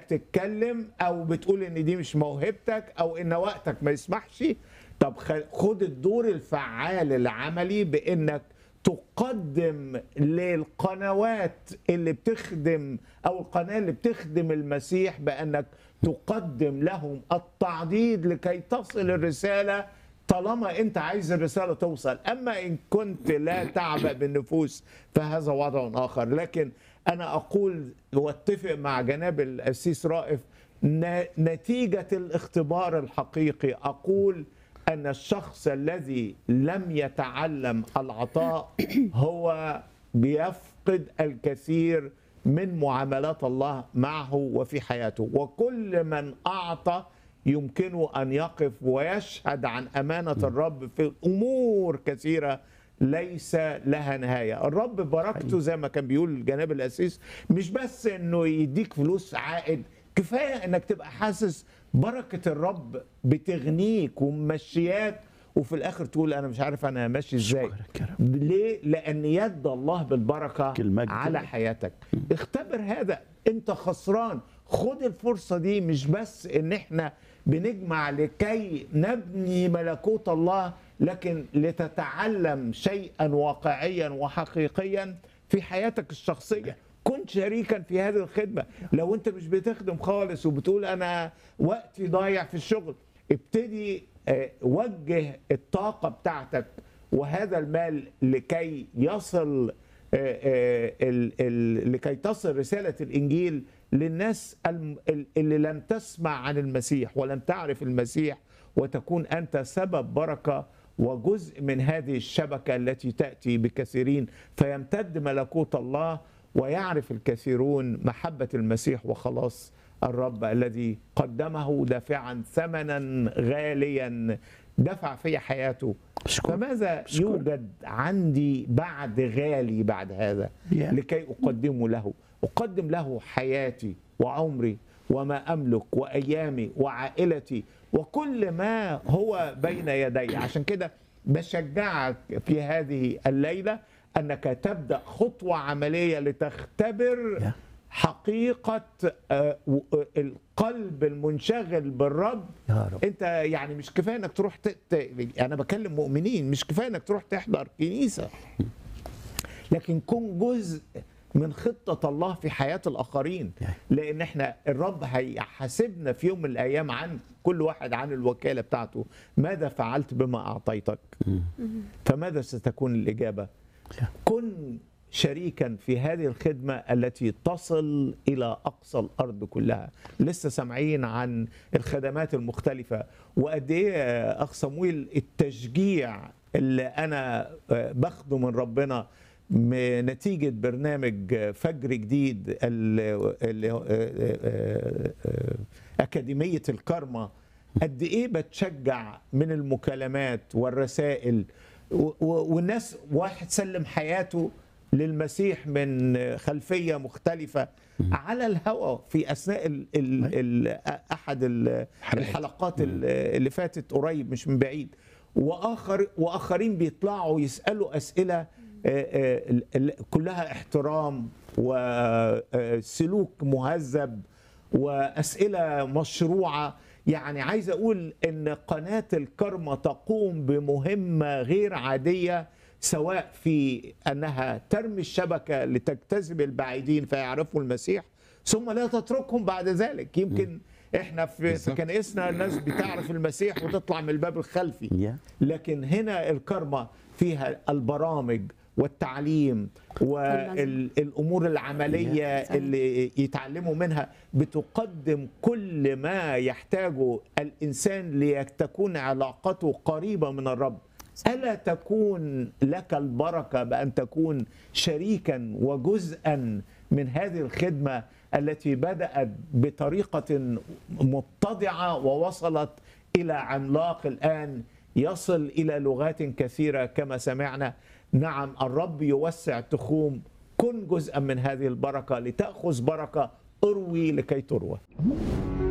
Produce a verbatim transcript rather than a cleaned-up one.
تتكلم او بتقول ان دي مش موهبتك او ان وقتك ما يسمحش. طب خد الدور الفعال العملي بانك تقدم للقنوات اللي بتخدم او القناه اللي بتخدم المسيح بانك تقدم لهم التعضيد لكي تصل الرساله، طالما انت عايز الرساله توصل. اما ان كنت لا تعبأ بالنفوس فهذا وضع اخر. لكن انا اقول واتفق مع جناب القسيس رائف، نتيجه الاختبار الحقيقي اقول أن الشخص الذي لم يتعلم العطاء هو بيفقد الكثير من معاملات الله معه وفي حياته. وكل من أعطى يمكنه أن يقف ويشهد عن أمانة الرب في أمور كثيرة ليس لها نهاية. الرب بركته زي ما كان بيقول جناب القسيس مش بس أنه يديك فلوس عائد، كفاية أنك تبقى حاسس بركة الرب بتغنيك وممشياك وفي الآخر تقول أنا مش عارف أنا ماشي إزاي. ليه؟ لأن يد الله بالبركة على حياتك. اختبر هذا، أنت خسران. خد الفرصة دي، مش بس إن إحنا بنجمع لكي نبني ملكوت الله، لكن لتتعلم شيئا واقعيا وحقيقيا في حياتك الشخصية. كن شريكا في هذه الخدمة. لو انت مش بتخدم خالص وبتقول انا وقتي ضايع في الشغل، ابتدي وجه الطاقة بتاعتك وهذا المال لكي يصل لكي تصل رسالة الإنجيل للناس اللي لم تسمع عن المسيح ولم تعرف المسيح، وتكون أنت سبب بركة وجزء من هذه الشبكة التي تأتي بكثيرين، فيمتد ملكوت الله ويعرف الكثيرون محبة المسيح وخلاص الرب الذي قدمه دافعا ثمنا غاليا دفع في حياته. شكرا. فماذا شكرا. يوجد عندي بعد غالي بعد هذا yeah. لكي أقدمه له؟ أقدم له حياتي وعمري وما أملك وأيامي وعائلتي وكل ما هو بين يدي. عشان كده بشجعك في هذه الليلة أنك تبدأ خطوة عملية لتختبر yeah. حقيقة القلب المنشغل بالرب. يا رب. انت يعني مش كفاية انك تروح ت... انا بكلم مؤمنين، مش كفاية انك تروح تحضر كنيسة، لكن كن جزء من خطة الله في حياة الآخرين. لأن احنا الرب هيحاسبنا في يوم من الأيام عن كل واحد عن الوكالة بتاعته. ماذا فعلت بما أعطيتك؟ فماذا ستكون الإجابة؟ كن شريكا في هذه الخدمة التي تصل إلى أقصى الأرض كلها. لسه سامعين عن الخدمات المختلفة وقد إيه أخ صمويل التشجيع اللي أنا باخده من ربنا نتيجة برنامج فجر جديد أكاديمية الكارما. قد إيه بتشجع من المكالمات والرسائل، والناس واحد سلم حياته للمسيح من خلفية مختلفة على الهواء في أثناء ال ال ال أحد الحلقات اللي فاتت قريب مش من بعيد. وآخر وآخرين بيطلعوا يسألوا أسئلة كلها احترام وسلوك مهذب وأسئلة مشروعة. يعني عايز أقول إن قناة الكارما تقوم بمهمة غير عادية، سواء في أنها ترمي الشبكة لتجتذب البعيدين فيعرفوا المسيح ثم لا تتركهم بعد ذلك. يمكن احنا في, في كنيسنا الناس بتعرف المسيح وتطلع من الباب الخلفي، لكن هنا الكارما فيها البرامج والتعليم والأمور العملية اللي يتعلموا منها، بتقدم كل ما يحتاجه الإنسان لتكون علاقته قريبة من الرب. ألا تكون لك البركة بأن تكون شريكا وجزءا من هذه الخدمة التي بدأت بطريقة مبتدعة ووصلت إلى عملاق الآن يصل إلى لغات كثيرة كما سمعنا. نعم، الرب يوسع تخوم. كن جزءا من هذه البركة لتأخذ بركة، اروي لكي تروى.